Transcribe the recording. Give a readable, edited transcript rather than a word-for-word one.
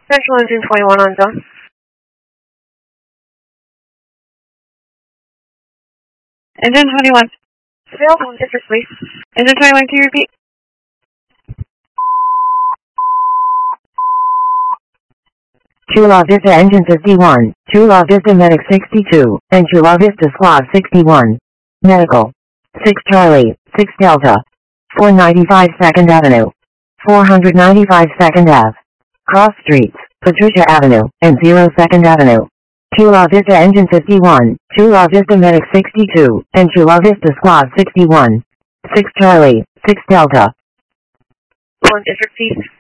Central Engine 21 on zone. Engine 21. Available in district, please. Engine 21, can you repeat? Chula Vista Engine 51, Chula Vista Medic 62, and Chula Vista Squad 61. Medical. 6 Charlie, 6 Delta. 495 2nd Avenue. 495 2nd Ave. Cross Streets, Patricia Avenue, and 0 2nd Avenue. Chula Vista Engine 51, Chula Vista Medic 62, and Chula Vista Squad 61. 6 Charlie, 6 Delta. One district, please.